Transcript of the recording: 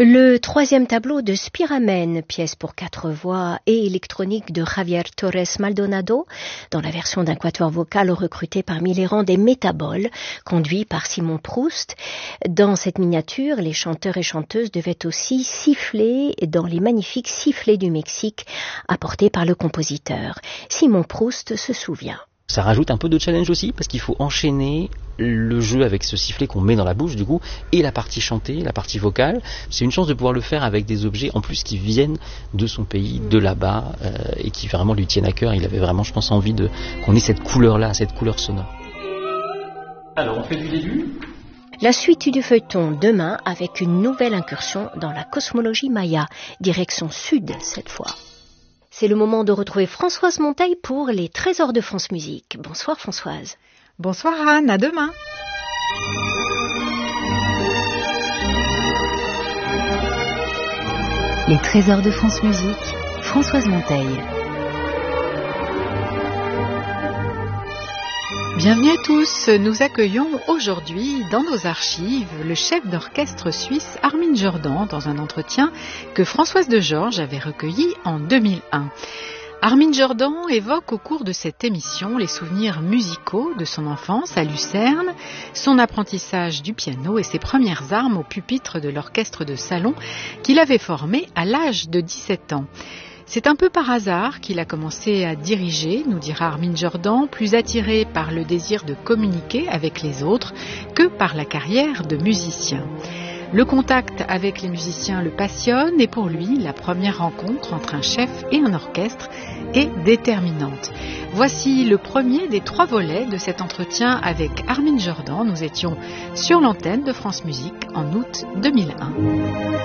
Le troisième tableau de Spiramen, pièce pour 4 voix et électronique de Javier Torres Maldonado, dans la version d'un quatuor vocal recruté parmi les rangs des Métaboles, conduit par Simon Proust. Dans cette miniature, les chanteurs et chanteuses devaient aussi siffler dans les magnifiques sifflets du Mexique apportés par le compositeur. Simon Proust se souvient. Ça rajoute un peu de challenge aussi, parce qu'il faut enchaîner le jeu avec ce sifflet qu'on met dans la bouche, du coup, et la partie chantée, la partie vocale. C'est une chance de pouvoir le faire avec des objets, en plus, qui viennent de son pays, de là-bas, et qui vraiment lui tiennent à cœur. Il avait vraiment, je pense, envie qu'on ait cette couleur-là, cette couleur sonore. Alors, on fait du début ? La suite du feuilleton demain avec une nouvelle incursion dans la cosmologie maya, direction sud cette fois. C'est le moment de retrouver Françoise Monteil pour les Trésors de France Musique. Bonsoir Françoise. Bonsoir Anne, à demain. Les Trésors de France Musique, Françoise Monteil. Bienvenue à tous, nous accueillons aujourd'hui dans nos archives le chef d'orchestre suisse Armin Jordan dans un entretien que Françoise de Georges avait recueilli en 2001. Armin Jordan évoque au cours de cette émission les souvenirs musicaux de son enfance à Lucerne, son apprentissage du piano et ses premières armes au pupitre de l'orchestre de salon qu'il avait formé à l'âge de 17 ans. C'est un peu par hasard qu'il a commencé à diriger, nous dira Armin Jordan, plus attiré par le désir de communiquer avec les autres que par la carrière de musicien. Le contact avec les musiciens le passionne et pour lui, la première rencontre entre un chef et un orchestre est déterminante. Voici le premier des 3 volets de cet entretien avec Armin Jordan. Nous étions sur l'antenne de France Musique en août 2001.